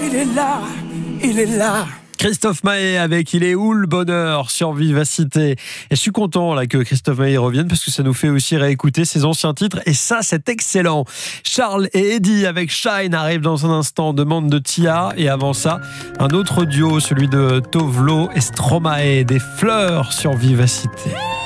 il est là, il est là. Christophe Maé avec Il est où le bonheur sur Vivacité. Et je suis content là que Christophe Maé revienne parce que ça nous fait aussi réécouter ses anciens titres et ça c'est excellent. Charles et Eddie avec Shine arrivent dans un instant, demande de Tia, et avant ça un autre duo, celui de Tovlo et Stromae, des fleurs sur Vivacité.